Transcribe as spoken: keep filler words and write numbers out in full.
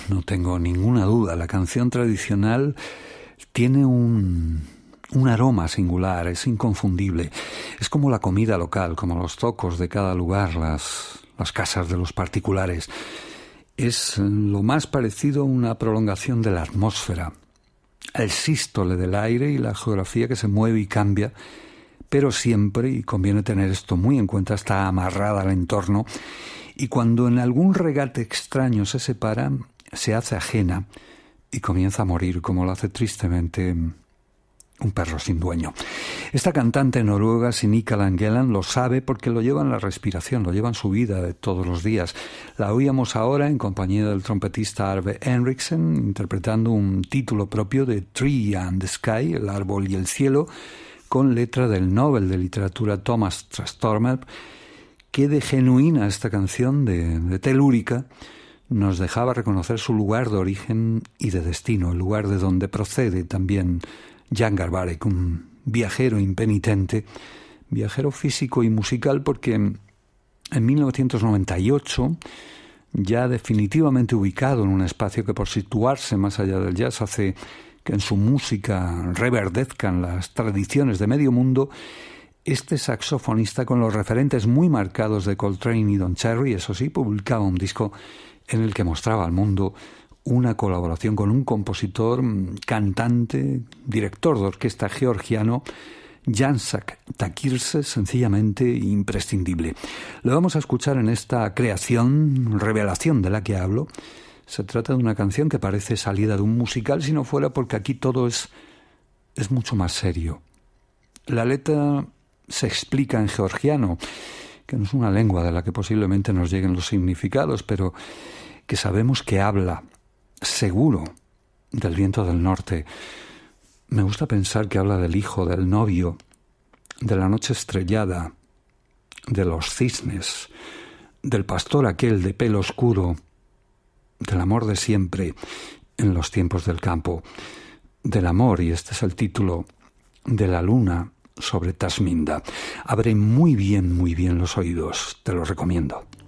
no tengo ninguna duda. La canción tradicional tiene un, un aroma singular, es inconfundible. Es como la comida local, como los zocos de cada lugar, las, las casas de los particulares. Es lo más parecido a una prolongación de la atmósfera, el sístole del aire y la geografía que se mueve y cambia, pero siempre, y conviene tener esto muy en cuenta, está amarrada al entorno, y cuando en algún regate extraño se separa, se hace ajena y comienza a morir, como lo hace tristemente un perro sin dueño. Esta cantante noruega, Sinikka Langeland, lo sabe porque lo lleva en la respiración, lo lleva en su vida de todos los días. La oíamos ahora en compañía del trompetista Arve Henriksen, interpretando un título propio de Tree and the Sky, el árbol y el cielo, con letra del Nobel de Literatura Thomas Trastormer. Qué de genuina esta canción de, de telúrica nos dejaba reconocer su lugar de origen y de destino, el lugar de donde procede también Jan Garbarek, un viajero impenitente, viajero físico y musical, porque en mil novecientos noventa y ocho, ya definitivamente ubicado en un espacio que por situarse más allá del jazz hace que en su música reverdezcan las tradiciones de medio mundo, este saxofonista, con los referentes muy marcados de Coltrane y Don Cherry, eso sí, publicaba un disco en el que mostraba al mundo una colaboración con un compositor, cantante, director de orquesta georgiano, Jansak Takirse, sencillamente imprescindible. Lo vamos a escuchar en esta creación, revelación de la que hablo. Se trata de una canción que parece salida de un musical, si no fuera porque aquí todo es, es mucho más serio. La letra se explica en georgiano, que no es una lengua de la que posiblemente nos lleguen los significados, pero que sabemos que habla seguro del viento del norte. Me gusta pensar que habla del hijo, del novio, de la noche estrellada, de los cisnes, del pastor aquel de pelo oscuro, del amor de siempre en los tiempos del campo, del amor, y este es el título, de la luna sobre Tasminda. Abre muy bien, muy bien los oídos, te lo recomiendo.